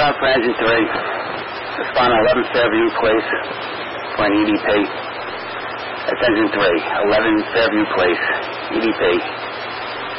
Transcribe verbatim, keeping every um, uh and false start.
Respond for engine three. Respond on eleven Fairview Place for an E D P. That's engine three. eleven Fairview Place, E D P.